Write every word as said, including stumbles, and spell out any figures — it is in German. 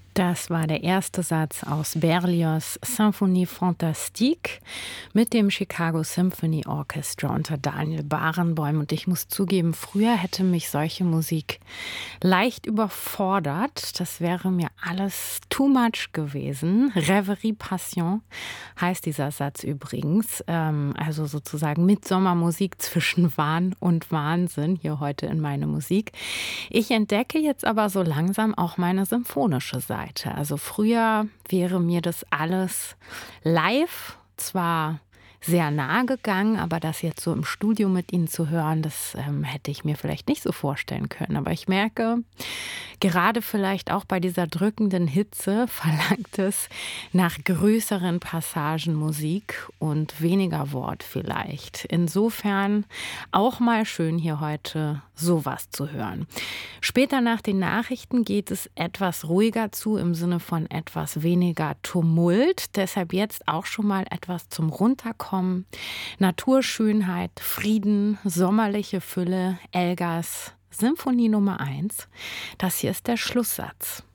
Das war der erste Satz aus Berlioz' Symphonie Fantastique mit dem Chicago Symphony Orchestra unter Daniel Barenboim. Und ich muss zugeben, früher hätte mich solche Musik leicht überfordert. Das wäre mir alles too much gewesen. Rêverie Passion heißt dieser Satz übrigens. Ähm, also sozusagen Mitsommermusik zwischen Wahn und Wahnsinn hier heute in meine Musik. Ich entdecke jetzt aber so langsam auch meine symphonische Seite. Also früher wäre mir das alles live zwar sehr nahe gegangen, aber das jetzt so im Studio mit Ihnen zu hören, das ähm, hätte ich mir vielleicht nicht so vorstellen können. Aber ich merke, gerade vielleicht auch bei dieser drückenden Hitze verlangt es nach größeren Passagen Musik und weniger Wort vielleicht. Insofern auch mal schön hier heute sowas zu hören. Später nach den Nachrichten geht es etwas ruhiger zu, im Sinne von etwas weniger Tumult. Deshalb jetzt auch schon mal etwas zum Runterkommen. Naturschönheit, Frieden, sommerliche Fülle, Elgars Symphonie Nummer eins. Das hier ist der Schlusssatz.